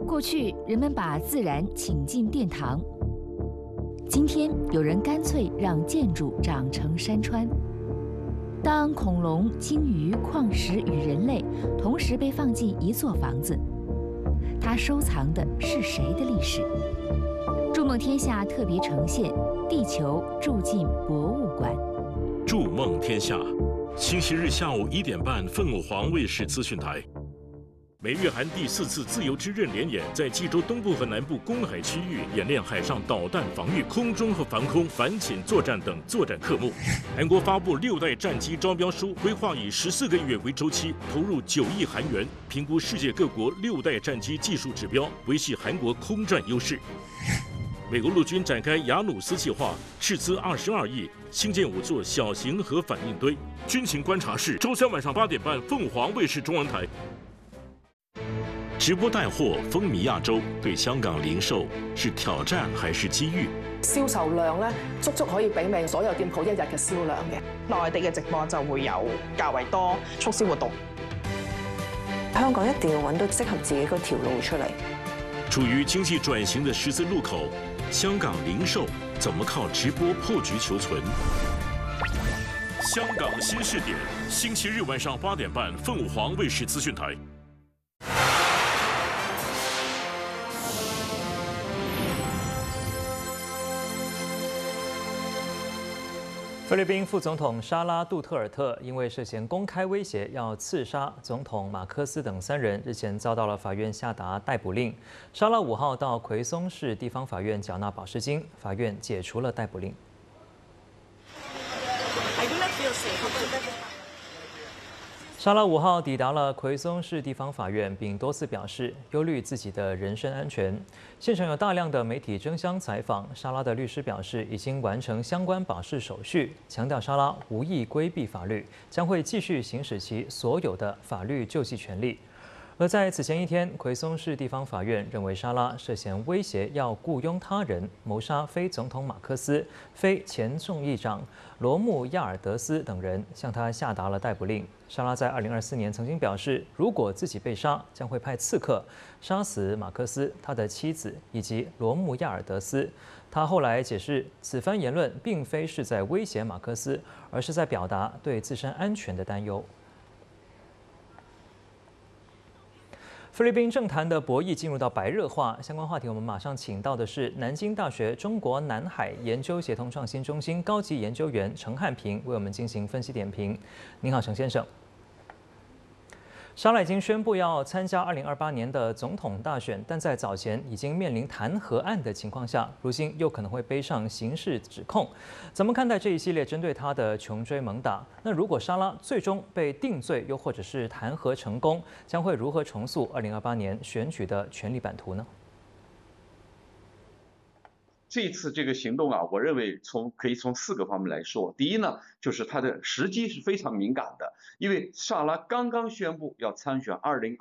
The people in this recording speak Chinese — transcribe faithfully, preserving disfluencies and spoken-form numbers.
过去人们把自然请进殿堂，今天有人干脆让建筑长成山川。当恐龙、鲸鱼、矿石与人类同时被放进一座房子，它收藏的是谁的历史？筑梦天下特别呈现《地球住进博物馆》。 筑梦天下，星期日下午一点半，凤凰卫视资讯台。美日韩第四次自由之刃联演在济州东部和南部公海区域演练海上导弹防御、空中和防空、反潜作战等作战科目。韩国发布六代战机招标书，规划以十四个月为周期，投入九亿韩元，评估世界各国六代战机技术指标，维系韩国空战优势。美国陆军展开雅努斯计划，斥资二十二亿，兴建五座小型核反应堆。军情观察室，周三晚上八点半，凤凰卫视中文台。直播帶貨風靡亞洲，對香港零售是挑戰還是機遇？ 銷售量咧，足足可以媲美所有店鋪一日嘅銷量嘅。 內地嘅直播就會有較為多促銷活動。 香港一定要揾到適合自己嗰條路出嚟。 處於經濟轉型的十字路口，香港零售怎麼靠直播破局求存？香港新視點，星期日晚上八點半，鳳凰衛視資訊台。 菲律賓副總統沙拉·杜特爾特因為涉嫌公開威脅要刺殺總統馬科斯等三人，日前遭到了法院下達逮捕令。沙拉五號到奎松市地方法院繳納保釋金，法院解除了逮捕令。沙拉五號抵達了奎松市地方法院，並多次表示憂慮自己的人身安全。現場有大量的媒體爭相採訪，沙拉的律師表示已經完成相關保釋手續，強調沙拉無意規避法律，將會繼續行使其所有的法律救濟權利。而在此前一天，奎松市地方法院認為沙拉涉嫌威脅要雇傭他人謀殺非總統馬科斯、非前眾議長羅穆亞爾德斯等人，向他下達了逮捕令。沙拉在二零二四年曾經表示，如果自己被殺，將會派刺客殺死馬科斯、他的妻子以及羅穆亞爾德斯。他後來解釋，此番言論並非是在威脅馬科斯，而是在表達對自身安全的擔憂。菲律賓政壇的博弈進入到白熱化，相關話題我們馬上請到的是南京大學中國南海研究協同創新中心高級研究員陳漢平，為我們進行分析點評。您好，陳先生。沙拉已經宣布要參加二零二八年的總統大選，但在早前已經面臨彈劾案的情況下，如今又可能會背上刑事指控。怎麼看待這一系列針對他的窮追猛打？那如果沙拉最終被定罪，又或者是彈劾成功，將會如何重塑二零二八年選舉的權力版圖呢？ 這次這個行動啊，我認為從可以從四個方面來說。第一呢，就是它的時機是非常敏感的，因為沙拉剛剛宣布要參選二零